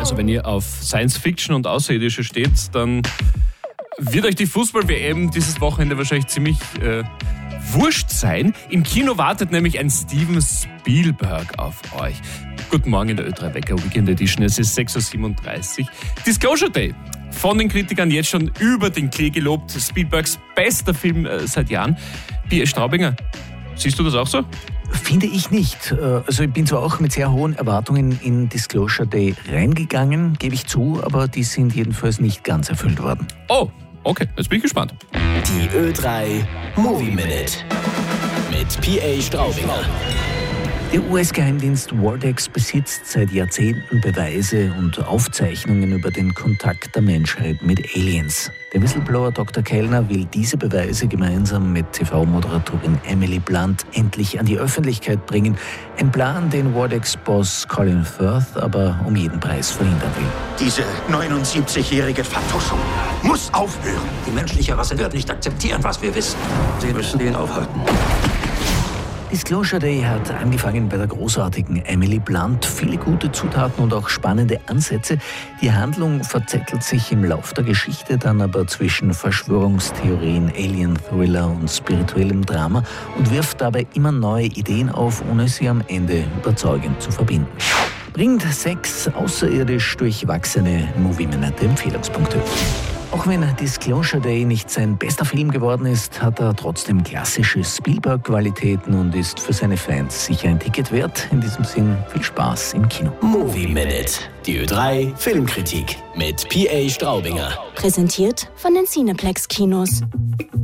Also wenn ihr auf Science Fiction und Außerirdische steht, dann wird euch die Fußball-WM dieses Wochenende wahrscheinlich ziemlich wurscht sein. Im Kino wartet nämlich ein Steven Spielberg auf euch. Guten Morgen in der Ö3 Wecker Weekend Edition. Es ist 6.37 Uhr. Disclosure Day. Von den Kritikern jetzt schon über den Klee gelobt. Spielbergs bester Film seit Jahren. P.A. Straubinger, siehst du das auch so? Finde ich nicht. Also ich bin zwar auch mit sehr hohen Erwartungen in Disclosure Day reingegangen, gebe ich zu, aber die sind jedenfalls nicht ganz erfüllt worden. Oh, okay, jetzt bin ich gespannt. Die Ö3 Movie Minute mit P.A. Straubinger. Der US-Geheimdienst Wardex besitzt seit Jahrzehnten Beweise und Aufzeichnungen über den Kontakt der Menschheit mit Aliens. Der Whistleblower Dr. Kellner will diese Beweise gemeinsam mit TV-Moderatorin Emily Blunt endlich an die Öffentlichkeit bringen. Ein Plan, den Wardex-Boss Colin Firth aber um jeden Preis verhindern will. Diese 79-jährige Vertuschung muss aufhören. Die menschliche Rasse wird nicht akzeptieren, was wir wissen. Sie müssen ihn aufhalten. Disclosure Day hat angefangen bei der großartigen Emily Blunt. Viele gute Zutaten und auch spannende Ansätze. Die Handlung verzettelt sich im Lauf der Geschichte dann aber zwischen Verschwörungstheorien, Alien-Thriller und spirituellem Drama und wirft dabei immer neue Ideen auf, ohne sie am Ende überzeugend zu verbinden. Bringt 6 außerirdisch durchwachsene Movie-Minute-Empfehlungspunkte. Auch wenn Disclosure Day nicht sein bester Film geworden ist, hat er trotzdem klassische Spielberg-Qualitäten und ist für seine Fans sicher ein Ticket wert. In diesem Sinn viel Spaß im Kino. Movie Minute, die Ö3 Filmkritik mit P.A. Straubinger. Präsentiert von den Cineplex Kinos.